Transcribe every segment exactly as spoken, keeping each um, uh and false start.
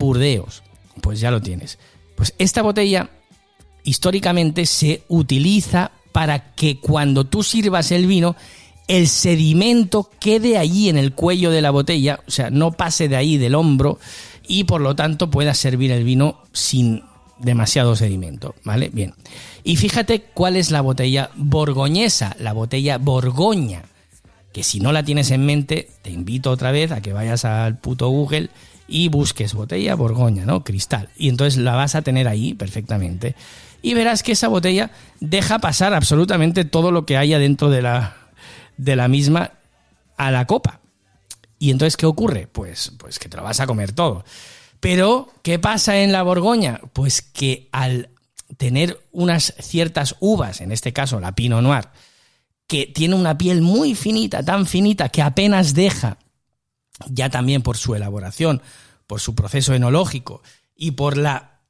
Burdeos. Pues ya lo tienes. Pues esta botella históricamente se utiliza para que cuando tú sirvas el vino, el sedimento quede allí en el cuello de la botella, o sea, no pase de ahí del hombro y por lo tanto puedas servir el vino sin demasiado sedimento, ¿vale? Bien. Y fíjate cuál es la botella borgoñesa, la botella Borgoña, que si no la tienes en mente, te invito otra vez a que vayas al puto Google y busques botella Borgoña, ¿no? Cristal. Y entonces la vas a tener ahí perfectamente. Y verás que esa botella deja pasar absolutamente todo lo que haya dentro de la, de la misma a la copa. ¿Y entonces qué ocurre? Pues, pues que te lo vas a comer todo. Pero, ¿qué pasa en la Borgoña? Pues que al tener unas ciertas uvas, en este caso la Pinot Noir, que tiene una piel muy finita, tan finita que apenas deja, ya también por su elaboración, por su proceso enológico y por la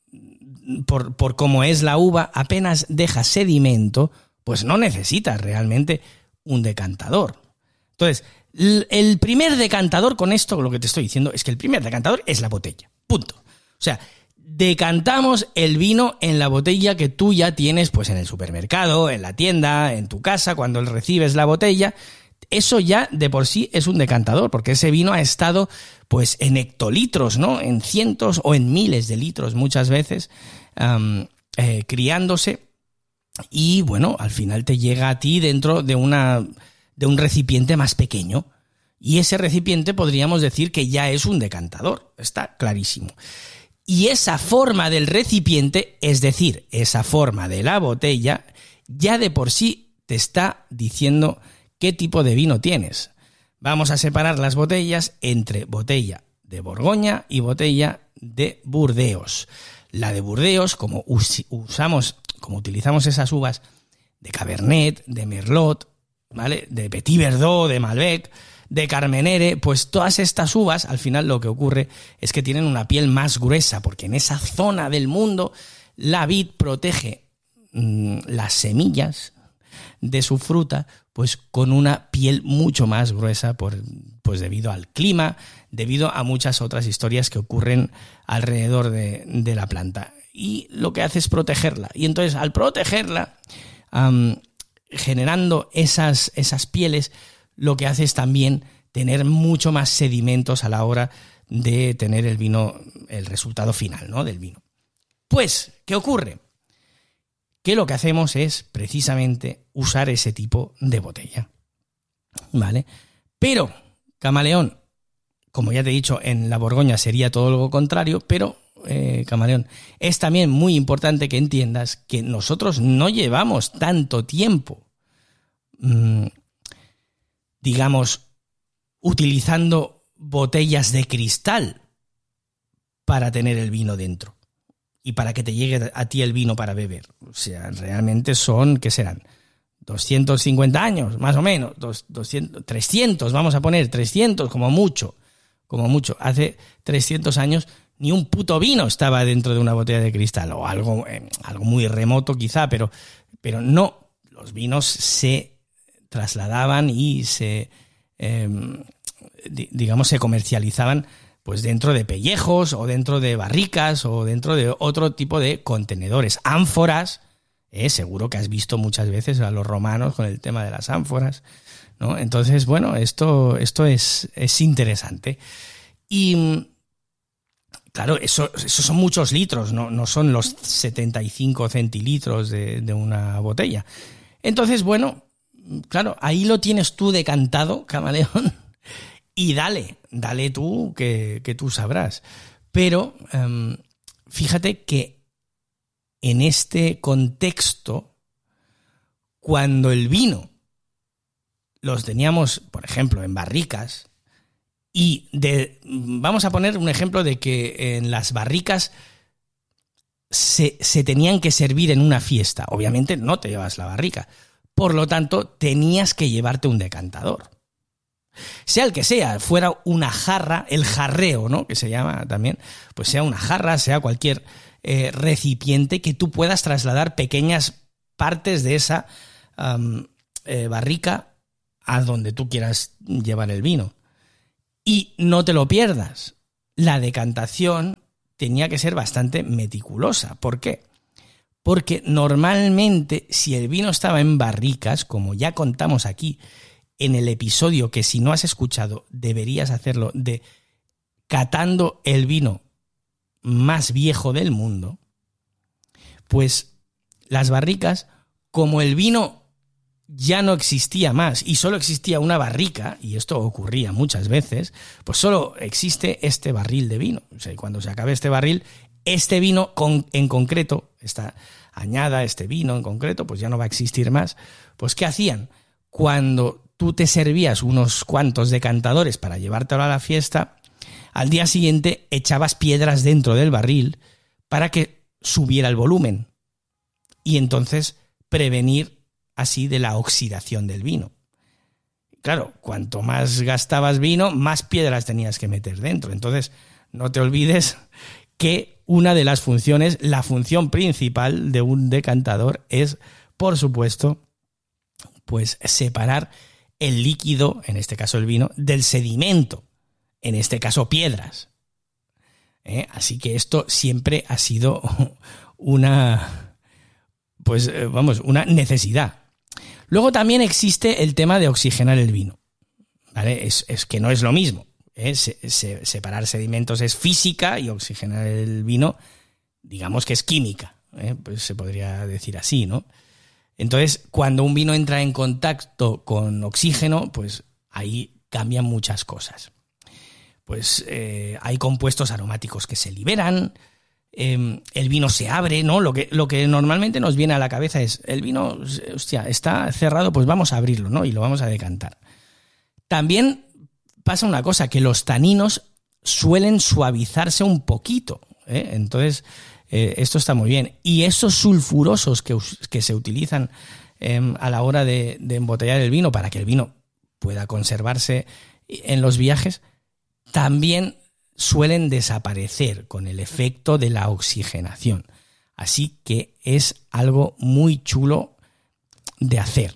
por, por cómo es la uva, apenas deja sedimento, pues no necesitas realmente un decantador. Entonces, el primer decantador, con esto lo que te estoy diciendo es que el primer decantador es la botella, punto. O sea, decantamos el vino en la botella que tú ya tienes pues en el supermercado, en la tienda, en tu casa, cuando recibes la botella. Eso ya de por sí es un decantador, porque ese vino ha estado pues en hectolitros, ¿no? En cientos o en miles de litros muchas veces um, eh, criándose y bueno, al final te llega a ti dentro de una de un recipiente más pequeño y ese recipiente podríamos decir que ya es un decantador, está clarísimo. Y esa forma del recipiente, es decir, esa forma de la botella, ya de por sí te está diciendo qué tipo de vino tienes. Vamos a separar las botellas entre botella de Borgoña y botella de Burdeos. La de Burdeos, como usamos, como utilizamos esas uvas de Cabernet, de Merlot, ¿vale? De Petit Verdot, de Malbec, de Carmenere, pues todas estas uvas, al final lo que ocurre es que tienen una piel más gruesa, porque en esa zona del mundo la vid protege mmm, las semillas de su fruta, pues con una piel mucho más gruesa, por, pues debido al clima, debido a muchas otras historias que ocurren alrededor de, de la planta. Y lo que hace es protegerla. Y entonces, al protegerla, um, generando esas, esas pieles, lo que hace es también tener mucho más sedimentos a la hora de tener el vino, el resultado final, ¿no? Del vino. Pues, ¿qué ocurre? Que lo que hacemos es precisamente usar ese tipo de botella, ¿vale? Pero, camaleón, como ya te he dicho, en la Borgoña sería todo lo contrario, pero, eh, camaleón, es también muy importante que entiendas que nosotros no llevamos tanto tiempo, mmm, digamos, utilizando botellas de cristal para tener el vino dentro y para que te llegue a ti el vino para beber. O sea, realmente son, ¿qué serán? doscientos cincuenta años, más o menos, doscientos, trescientos, vamos a poner trescientos como mucho, como mucho. Hace trescientos años ni un puto vino estaba dentro de una botella de cristal, o algo, eh, algo muy remoto quizá, pero, pero no, los vinos se trasladaban y se, eh, digamos, se comercializaban pues dentro de pellejos o dentro de barricas o dentro de otro tipo de contenedores, ánforas. Eh, seguro que has visto muchas veces a los romanos con el tema de las ánforas, ¿no? Entonces, bueno, esto, esto es, es interesante. Y claro, eso, eso son muchos litros, no, no son los setenta y cinco centilitros de, de una botella. Entonces, bueno, claro, ahí lo tienes tú decantado, camaleón, y dale, dale tú que, que tú sabrás. Pero um, fíjate que en este contexto, cuando el vino los teníamos, por ejemplo, en barricas, y de, vamos a poner un ejemplo de que en las barricas se, se tenían que servir en una fiesta. Obviamente no te llevas la barrica. Por lo tanto, tenías que llevarte un decantador. Sea el que sea, fuera una jarra, el jarreo, ¿no? Que se llama también, pues sea una jarra, sea cualquier eh, recipiente que tú puedas trasladar pequeñas partes de esa um, eh, barrica a donde tú quieras llevar el vino. Y no te lo pierdas. la decantación tenía que ser bastante meticulosa. ¿Por qué? Porque normalmente si el vino estaba en barricas, como ya contamos aquí en el episodio que si no has escuchado deberías hacerlo, de catando el vino más viejo del mundo, pues las barricas, como el vino ya no existía más y solo existía una barrica, y esto ocurría muchas veces, pues solo existe este barril de vino. O sea, cuando se acabe este barril, este vino con, en concreto, esta añada, este vino en concreto, pues ya no va a existir más. Pues ¿qué hacían? Cuando tú te servías unos cuantos decantadores para llevártelo a la fiesta, al día siguiente echabas piedras dentro del barril para que subiera el volumen y entonces prevenir así de la oxidación del vino. Claro, cuanto más gastabas vino, más piedras tenías que meter dentro. Entonces, no te olvides que una de las funciones, la función principal de un decantador es, por supuesto, pues separar el líquido, en este caso el vino, del sedimento, en este caso piedras. ¿Eh? Así que esto siempre ha sido una, pues vamos, una necesidad. Luego también existe el tema de oxigenar el vino, ¿vale? Es, es que no es lo mismo, ¿eh? Se, se, separar sedimentos es física y oxigenar el vino, digamos que es química, ¿eh? Pues se podría decir así, ¿no? Entonces, cuando un vino entra en contacto con oxígeno, pues ahí cambian muchas cosas. Pues eh, hay compuestos aromáticos que se liberan, eh, el vino se abre, ¿no? Lo que, lo que normalmente nos viene a la cabeza es, el vino, hostia, está cerrado, pues vamos a abrirlo, ¿no? Y lo vamos a decantar. También pasa una cosa, que los taninos suelen suavizarse un poquito, ¿eh? Entonces, eh, esto está muy bien. Y esos sulfurosos que, que se utilizan eh, a la hora de, de embotellar el vino para que el vino pueda conservarse en los viajes, también suelen desaparecer con el efecto de la oxigenación. Así que es algo muy chulo de hacer,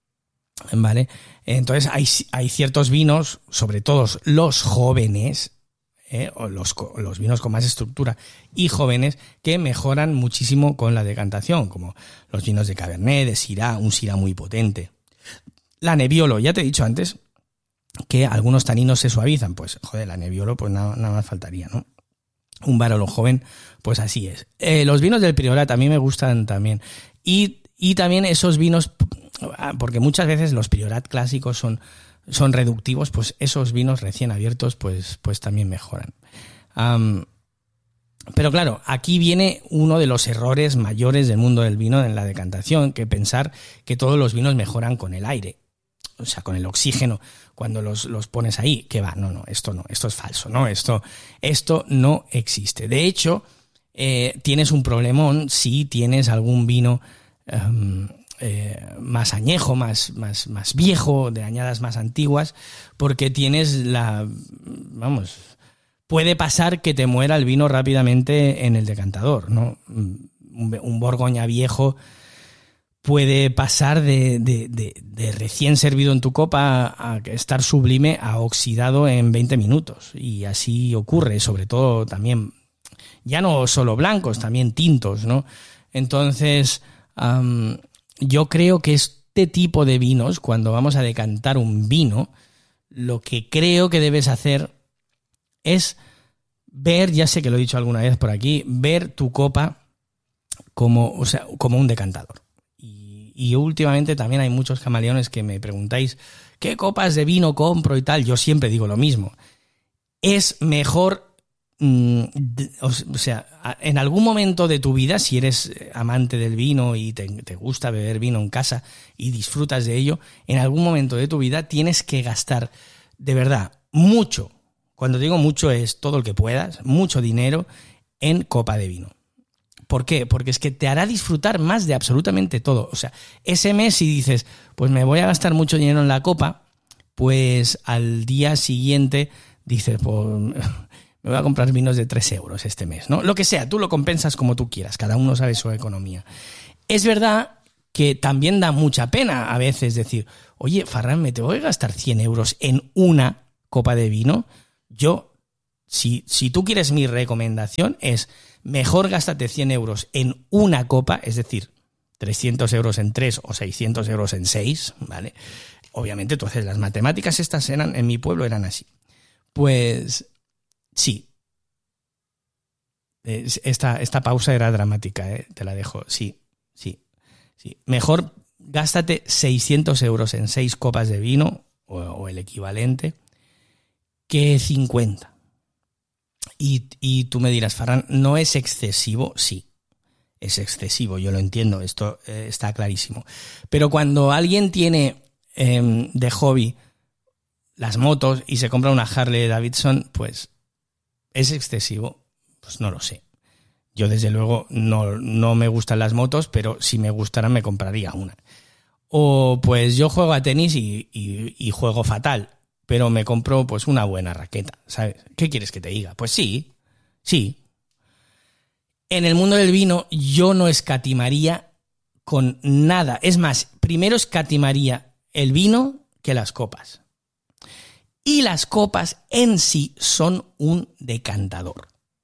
¿vale? Entonces hay, hay ciertos vinos, sobre todo los jóvenes, ¿eh? o los, los vinos con más estructura y jóvenes, que mejoran muchísimo con la decantación, como los vinos de Cabernet, de Syrah, un Syrah muy potente. La Nebbiolo, ya te he dicho antes que algunos taninos se suavizan, pues joder, la Nebbiolo pues nada, nada más faltaría, ¿no? Un Barolo joven, pues así es. Eh, los vinos del Priorat a mí me gustan también. Y, y también esos vinos, porque muchas veces los Priorat clásicos son, son reductivos, pues esos vinos recién abiertos pues, pues también mejoran. Um, pero claro, aquí viene uno de los errores mayores del mundo del vino en la decantación, que pensar que todos los vinos mejoran con el aire. O sea, con el oxígeno, cuando los, los pones ahí, que va, no, no, esto no, esto es falso, no, esto, esto no existe. De hecho, eh, tienes un problemón si tienes algún vino um, eh, más añejo, más, más, más viejo, de añadas más antiguas, porque tienes la, vamos, puede pasar que te muera el vino rápidamente en el decantador, ¿no? Un, un Borgoña viejo puede pasar de, de, de, de recién servido en tu copa a, a estar sublime a oxidado en veinte minutos. Y así ocurre, sobre todo también, ya no solo blancos, también tintos, ¿no? Entonces, um, yo creo que este tipo de vinos, cuando vamos a decantar un vino, lo que creo que debes hacer es ver, ya sé que lo he dicho alguna vez por aquí, ver tu copa como, o sea, como un decantador. Y últimamente también hay muchos camaleones que me preguntáis ¿qué copas de vino compro y tal? Yo siempre digo lo mismo. Es mejor, mmm, o sea, en algún momento de tu vida, si eres amante del vino y te, te gusta beber vino en casa y disfrutas de ello, en algún momento de tu vida tienes que gastar de verdad mucho, cuando digo mucho es todo lo que puedas, mucho dinero en copa de vino. ¿Por qué? Porque es que te hará disfrutar más de absolutamente todo. O sea, ese mes si dices, pues me voy a gastar mucho dinero en la copa, pues al día siguiente dices, pues me voy a comprar vinos de tres euros este mes, ¿no? Lo que sea, tú lo compensas como tú quieras, cada uno sabe su economía. Es verdad que también da mucha pena a veces decir, oye, Farran, ¿me te voy a gastar cien euros en una copa de vino? Yo si, si tú quieres mi recomendación es mejor gástate cien euros en una copa, es decir, trescientos euros en tres o seiscientos euros en seis, ¿vale? Obviamente tú haces las matemáticas, estas eran, en mi pueblo eran así. Pues sí. Esta, esta pausa era dramática, ¿eh? Te la dejo. Sí, sí, sí. Mejor gástate seiscientos euros en seis copas de vino, o, o el equivalente, que cincuenta. Y, y tú me dirás, Ferran, ¿no es excesivo? Sí, es excesivo, yo lo entiendo, esto eh, está clarísimo. Pero cuando alguien tiene eh, de hobby las motos y se compra una Harley Davidson, pues es excesivo. Pues no lo sé. Yo desde luego no, no me gustan las motos, pero si me gustaran me compraría una. O pues yo juego a tenis y, y, y juego fatal, pero me compro pues una buena raqueta, ¿sabes? ¿Qué quieres que te diga? Pues sí, sí. En el mundo del vino yo no escatimaría con nada. Es más, primero escatimaría el vino que las copas. Y las copas en sí son un decantador.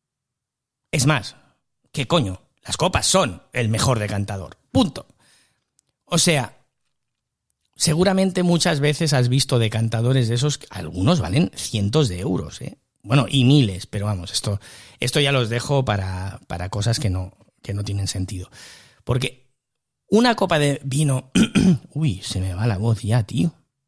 Es más, ¿qué coño? Las copas son el mejor decantador. Punto. O sea, seguramente muchas veces has visto decantadores de esos, algunos valen cientos de euros, ¿eh? Bueno, y miles, pero vamos, esto, esto ya los dejo para, para cosas que no, que no tienen sentido. Porque una copa de vino... Uy, se me va la voz ya, tío.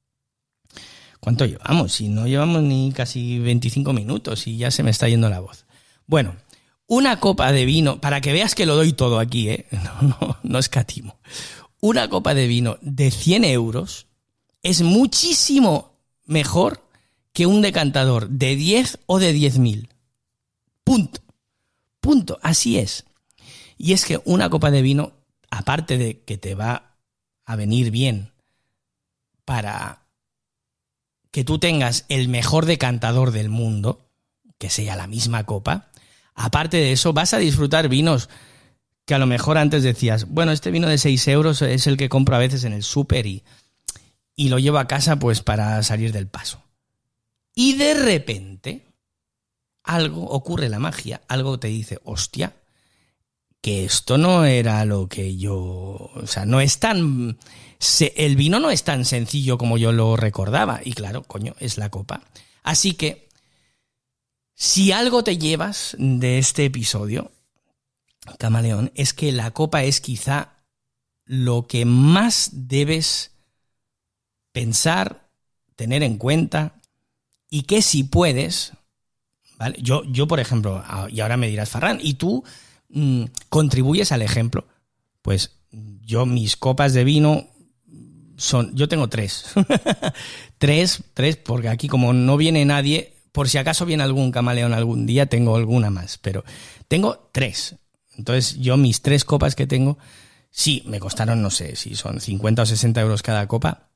¿Cuánto llevamos? Si no llevamos ni casi veinticinco minutos y ya se me está yendo la voz. Bueno... Una copa de vino, para que veas que lo doy todo aquí, ¿eh? No, no, no escatimo. Una copa de vino de cien euros es muchísimo mejor que un decantador de diez o de diez mil. Punto. Punto. Así es. Y es que una copa de vino, aparte de que te va a venir bien para que tú tengas el mejor decantador del mundo, que sea la misma copa, aparte de eso, vas a disfrutar vinos que a lo mejor antes decías, bueno, este vino de seis euros es el que compro a veces en el súper y, y lo llevo a casa pues para salir del paso. Y de repente, algo ocurre, la magia, algo te dice, hostia, que esto no era lo que yo... O sea, no es tan... El vino no es tan sencillo como yo lo recordaba. Y claro, coño, es la copa. Así que, si algo te llevas de este episodio, Camaleón, es que la copa es quizá lo que más debes pensar, tener en cuenta y que si puedes, ¿vale? Yo, yo por ejemplo, y ahora me dirás, Ferran, ¿y tú mmm, contribuyes al ejemplo? Pues yo mis copas de vino son, yo tengo tres. tres, tres, porque aquí como no viene nadie... Por si acaso viene algún camaleón algún día, tengo alguna más, pero tengo tres. Entonces yo mis tres copas que tengo, sí, me costaron, no sé, si son cincuenta o sesenta euros cada copa.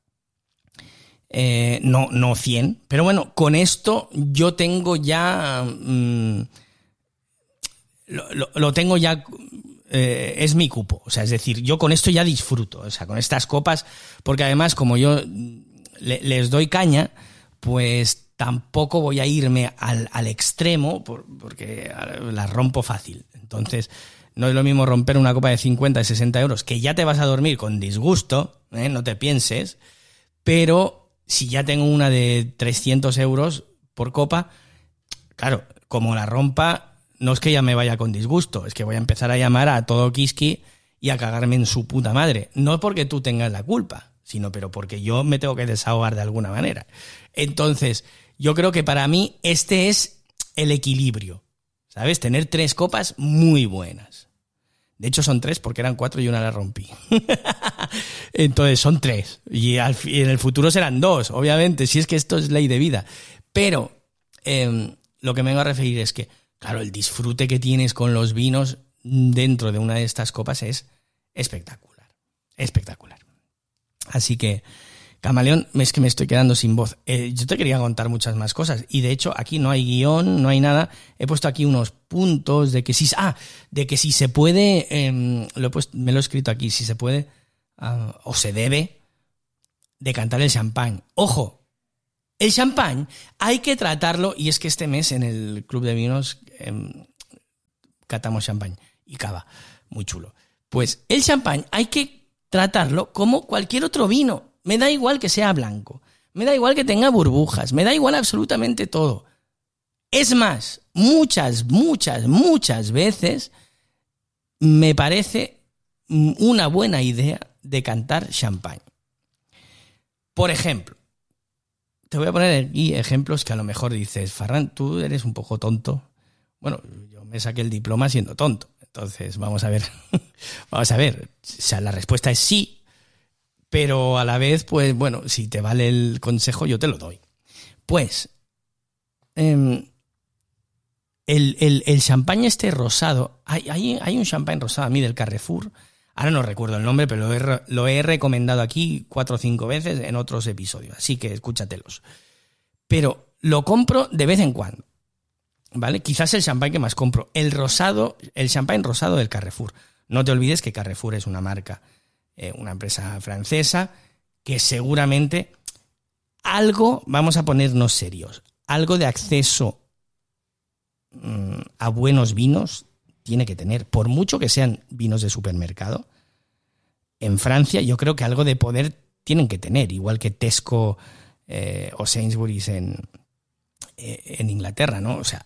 Eh, no, no cien, pero bueno, con esto yo tengo ya... Mmm, lo, lo, lo tengo ya... Eh, es mi cupo, o sea, es decir, yo con esto ya disfruto, o sea, con estas copas, porque además como yo le, les doy caña, pues... tampoco voy a irme al, al extremo por, porque la rompo fácil. Entonces, no es lo mismo romper una copa de cincuenta y sesenta euros, que ya te vas a dormir con disgusto, ¿eh? No te pienses, pero si ya tengo una de trescientos euros por copa, claro, como la rompa, no es que ya me vaya con disgusto, es que voy a empezar a llamar a todo Kiski y a cagarme en su puta madre. No porque tú tengas la culpa, sino pero porque yo me tengo que desahogar de alguna manera. Entonces... Yo creo que para mí este es el equilibrio, ¿sabes? Tener tres copas muy buenas. De hecho son tres porque eran cuatro y una la rompí. Entonces son tres. Y, al, y en el futuro serán dos, obviamente, si es que esto es ley de vida. Pero eh, lo que me vengo a referir es que, claro, el disfrute que tienes con los vinos dentro de una de estas copas es espectacular. Espectacular. Así que... Camaleón, es que me estoy quedando sin voz. Eh, yo te quería contar muchas más cosas y de hecho aquí no hay guión, no hay nada. He puesto aquí unos puntos de que si, ah, de que si se puede, eh, lo he puesto, me lo he escrito aquí, si se puede uh, o se debe decantar el champán. Ojo, El champán hay que tratarlo, y es que este mes en el Club de Vinos eh, catamos champán y cava, muy chulo. Pues el champán hay que tratarlo como cualquier otro vino. Me da igual que sea blanco, me da igual que tenga burbujas, me da igual absolutamente todo. Es más, muchas, muchas, muchas veces me parece una buena idea decantar champán. Por ejemplo, te voy a poner aquí ejemplos que a lo mejor dices, Ferran, tú eres un poco tonto. Bueno, yo me saqué el diploma siendo tonto. Entonces, vamos a ver. vamos a ver. O sea, la respuesta es sí, pero a la vez, pues bueno, si te vale el consejo, yo te lo doy. Pues, eh, el, el, el champán este rosado, hay, hay, hay un champán rosado a mí del Carrefour. Ahora no recuerdo el nombre, pero lo he, lo he recomendado aquí cuatro o cinco veces en otros episodios, así que escúchatelos. Pero lo compro de vez en cuando, ¿vale? Quizás el champán que más compro, el rosado, el champán rosado del Carrefour. No te olvides que Carrefour es una marca, eh, una empresa francesa, que seguramente algo, vamos a ponernos serios, algo de acceso mmm, a buenos vinos tiene que tener, por mucho que sean vinos de supermercado. En Francia yo creo que algo de poder tienen que tener, igual que Tesco eh, o Sainsbury's en, eh, en Inglaterra, ¿no? O sea,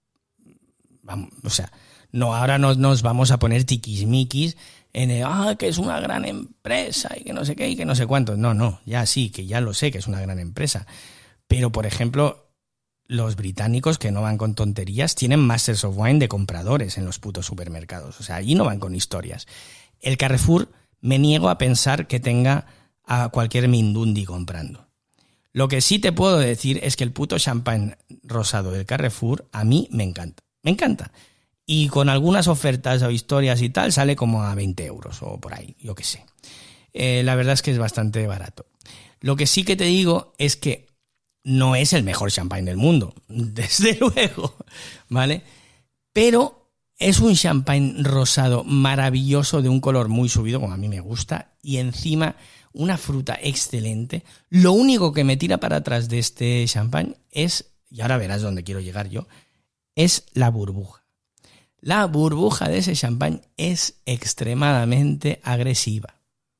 vamos, o sea, no, ahora no nos vamos a poner tiquismiquis en el, ah, que es una gran empresa y que no sé qué y que no sé cuánto. No, no, ya sí, que ya lo sé que es una gran empresa. Pero, por ejemplo, los británicos, que no van con tonterías, tienen Masters of Wine de compradores en los putos supermercados. O sea, allí no van con historias. El Carrefour, me niego a pensar que tenga a cualquier mindundi comprando. Lo que sí te puedo decir es que el puto champán rosado del Carrefour a mí me encanta. Me encanta. Y con algunas ofertas o historias y tal, sale como a veinte euros o por ahí, yo qué sé. Eh, la verdad es que es bastante barato. Lo que sí que te digo es que no es el mejor champán del mundo, desde luego, ¿vale? Pero es un champán rosado maravilloso, de un color muy subido, como a mí me gusta, y encima una fruta excelente. Lo único que me tira para atrás de este champán es, y ahora verás dónde quiero llegar yo, es la burbuja. La burbuja de ese champán es extremadamente agresiva.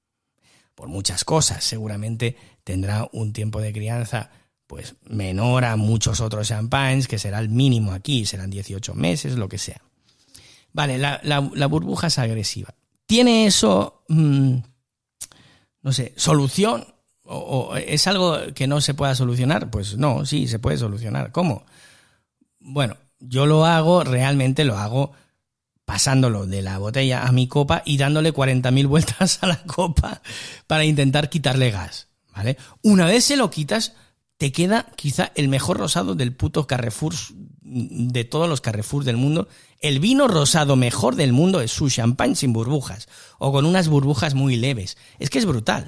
Por muchas cosas, seguramente tendrá un tiempo de crianza pues menor a muchos otros champáns, que será el mínimo aquí, serán dieciocho meses, lo que sea. Vale, la, la, la burbuja es agresiva. ¿Tiene eso, mmm, no sé, solución? ¿O, ¿O es algo que no se pueda solucionar? Pues no, sí, se puede solucionar. ¿Cómo? Bueno, yo lo hago, realmente lo hago pasándolo de la botella a mi copa y dándole cuarenta mil vueltas a la copa para intentar quitarle gas, ¿vale? Una vez se lo quitas, te queda quizá el mejor rosado del puto Carrefour, de todos los Carrefour del mundo. El vino rosado mejor del mundo es su champán sin burbujas, o con unas burbujas muy leves. Es que es brutal.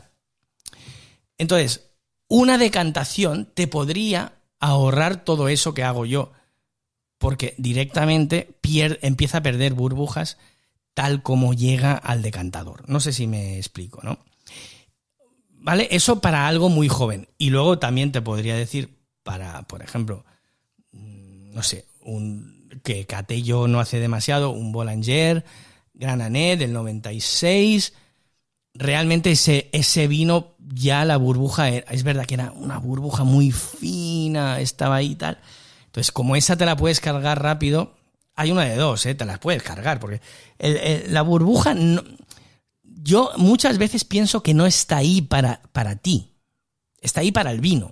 Entonces, una decantación te podría ahorrar todo eso que hago yo, porque directamente pier- empieza a perder burbujas tal como llega al decantador. No sé si me explico, ¿no? ¿Vale? Eso para algo muy joven. Y luego también te podría decir para, por ejemplo, no sé, un que caté yo no hace demasiado, un Boulanger Granané del noventa y seis. Realmente ese, ese vino, ya la burbuja, era, es verdad que era una burbuja muy fina, estaba ahí y tal. Entonces, como esa te la puedes cargar rápido, hay una de dos, ¿eh? Te la puedes cargar, porque el, el, la burbuja... No, yo muchas veces pienso que no está ahí para, para ti, está ahí para el vino.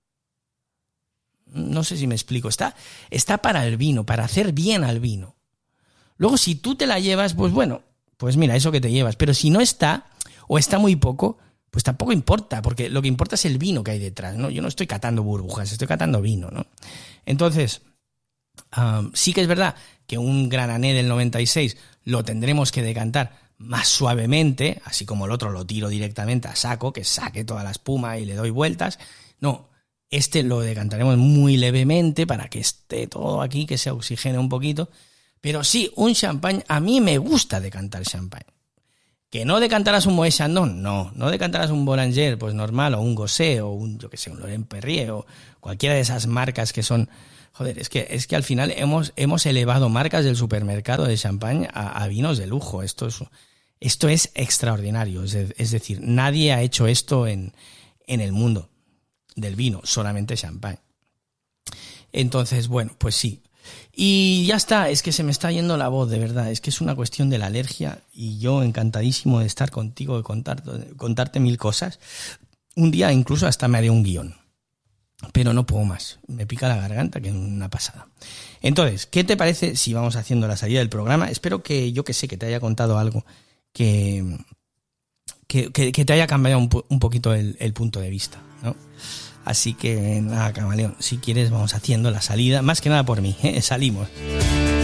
No sé si me explico, está, está para el vino, para hacer bien al vino. Luego, si tú te la llevas, pues bueno, pues mira, eso que te llevas. Pero si no está, o está muy poco, pues tampoco importa, porque lo que importa es el vino que hay detrás, ¿no? Yo no estoy catando burbujas, estoy catando vino, ¿no? Entonces, um, sí que es verdad que un Granané del noventa y seis lo tendremos que decantar más suavemente, así como el otro lo tiro directamente a saco, que saque toda la espuma y le doy vueltas. No, este lo decantaremos muy levemente para que esté todo aquí, que se oxigene un poquito. Pero sí, un champán, a mí me gusta decantar champán. ¿Que no decantarás un Moet Chandon? No. ¿No decantarás un Boulanger? Pues normal, o un Gosset, o un, yo qué sé, un Laurent Perrier, o cualquiera de esas marcas que son... Joder, es que, es que al final hemos, hemos elevado marcas del supermercado de champán a, a vinos de lujo. Esto es, esto es extraordinario. Es, es decir, nadie ha hecho esto en, en el mundo del vino, solamente champán. Entonces, bueno, pues sí. Y ya está, es que se me está yendo la voz, de verdad. Es que es una cuestión de la alergia y yo encantadísimo de estar contigo, de contarte, contarte mil cosas. Un día incluso hasta me haré un guión. Pero no puedo más. Me pica la garganta, que es una pasada. Entonces, ¿qué te parece si vamos haciendo la salida del programa? Espero que, yo que sé, que te haya contado algo que, que, que, que te haya cambiado un, un poquito el, el punto de vista, ¿no? Así que nada, camaleón, si quieres vamos haciendo la salida, más que nada por mí, ¿eh? Salimos.